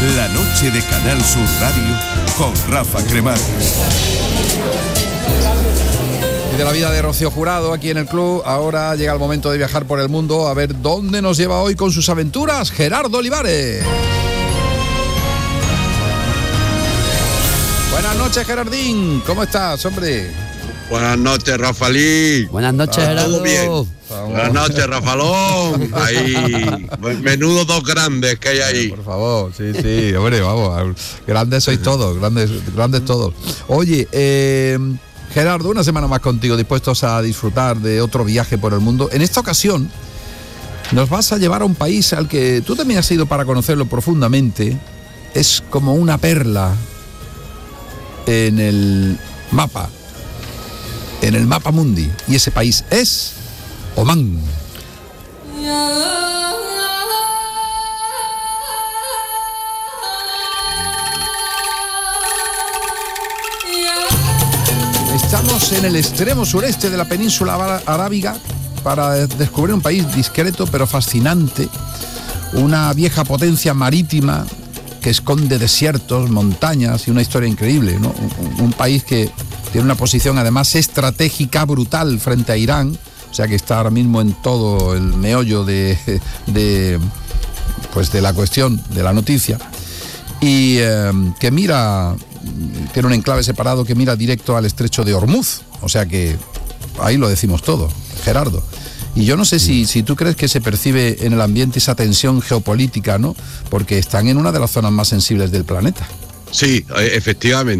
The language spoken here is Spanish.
La noche de Canal Sur Radio con Rafa Cremades. Y de la vida de Rocío Jurado aquí en el club, ahora llega el momento de viajar por el mundo a ver dónde nos lleva hoy con sus aventuras Gerardo Olivares. Buenas noches, Gerardín. ¿Cómo estás, hombre? Buenas noches, Rafalí. Buenas noches, Gerardo. ¿Todo bien? Buenas noches, Rafalón. Ahí, menudo dos grandes que hay ahí. Por favor, sí, hombre, vamos. Grandes sois todos, grandes todos. Oye, Gerardo, una semana más contigo, dispuestos a disfrutar de otro viaje por el mundo. En esta ocasión nos vas a llevar a un país al que tú también has ido para conocerlo profundamente. Es como una perla en el mapa mundi. Y ese país es Omán. Estamos en el extremo sureste de la península arábiga para descubrir un país discreto pero fascinante, una vieja potencia marítima que esconde desiertos, montañas y una historia increíble, ¿no? Un país que tiene una posición además estratégica brutal frente a Irán, o sea que está ahora mismo en todo el meollo de la cuestión, de la noticia, y que mira, tiene un enclave separado que mira directo al estrecho de Hormuz, o sea que ahí lo decimos todo, Gerardo. Y yo no sé si tú crees que se percibe en el ambiente esa tensión geopolítica, ¿no? Porque están en una de las zonas más sensibles del planeta. Sí, efectivamente.